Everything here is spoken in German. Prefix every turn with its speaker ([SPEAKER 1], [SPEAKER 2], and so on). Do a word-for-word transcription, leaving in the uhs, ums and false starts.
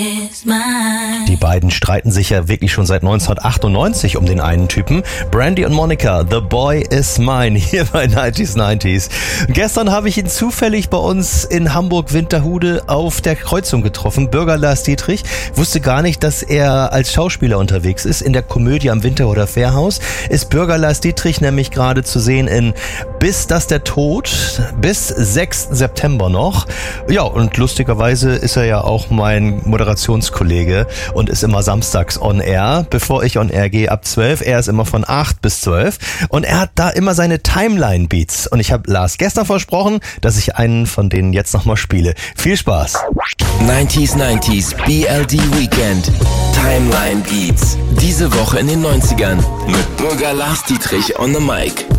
[SPEAKER 1] Die beiden streiten sich ja wirklich schon seit neunzehnhundertachtundneunzig um den einen Typen. Brandy und Monica, The Boy Is Mine, hier bei neunzig neunzig. Gestern habe ich ihn zufällig bei uns in Hamburg-Winterhude auf der Kreuzung getroffen. Bürger Lars Dietrich. Wusste gar nicht, dass er als Schauspieler unterwegs ist. In der Komödie am Winterhuder Fährhaus ist Bürger Lars Dietrich nämlich gerade zu sehen in Bis das der Tod, bis sechsten September noch. Ja, und lustigerweise ist er ja auch mein Moderationskollege und ist immer samstags on air, bevor ich on air gehe ab zwölf. Er ist immer von acht bis zwölf und er hat da immer seine Timeline-Beats. Und ich habe Lars gestern versprochen, dass ich einen von denen jetzt nochmal spiele. Viel Spaß!
[SPEAKER 2] neunzig neunzig B L D Weekend Timeline Beats. Diese Woche in den neunzigern mit Bürger Lars Dietrich on the mic.